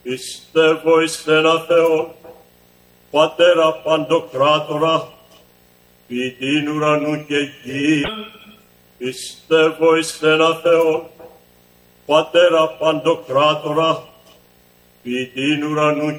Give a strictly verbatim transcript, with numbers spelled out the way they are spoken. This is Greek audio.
Πιστεύω εις ένα Θεό, Πατέρα Παντοκράτορα, ποιητήν ουρανού και γη. Πιστεύω εις ένα Θεό, Πατέρα Παντοκράτορα, ποιητήν ουρανού